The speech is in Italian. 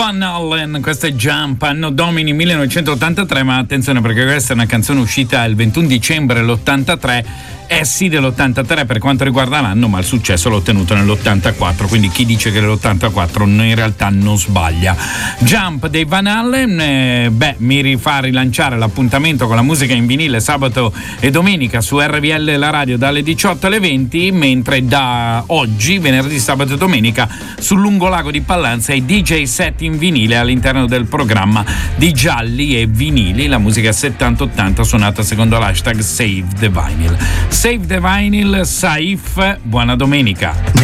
Van Halen, questo è Jump, anno domini 1983, ma attenzione perché questa è una canzone uscita il 21 dicembre dell'83. Sì, dell'83 per quanto riguarda l'anno, ma il successo l'ho ottenuto nell'84, quindi chi dice che nell'84 in realtà non sbaglia. Jump dei Van Halen, mi fa rilanciare l'appuntamento con la musica in vinile sabato e domenica su RVL la radio dalle 18 alle 20, mentre da oggi, venerdì, sabato e domenica, sul Lungolago di Pallanza i DJ set in vinile all'interno del programma di Gialli e Vinili, la musica 70-80 suonata secondo l'hashtag Save the Vinyl. Save the Vinyl, Saif, buona domenica.